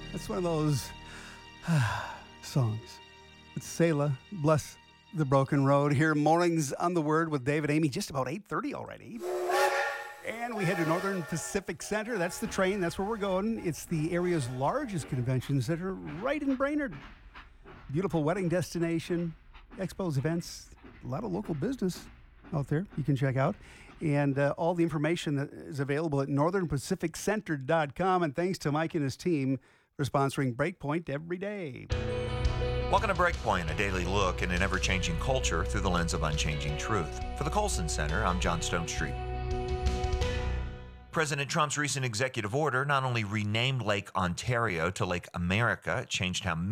That's one of those songs. It's Selah, Bless the Broken Road. Here, Mornings on the Word with David Amy, just about 8:30 already. And we head to Northern Pacific Center. That's the train. That's where we're going. It's the area's largest convention center right in Brainerd. Beautiful wedding destination, expos, events, a lot of local business out there you can check out. And all the information that is available at northernpacificcenter.com. And thanks to Mike and his team for sponsoring Breakpoint every day. Welcome to Breakpoint, a daily look at an ever-changing culture through the lens of unchanging truth. For the Colson Center, I'm John Stonestreet. President Trump's recent executive order not only renamed Lake Ontario to Lake America, it changed how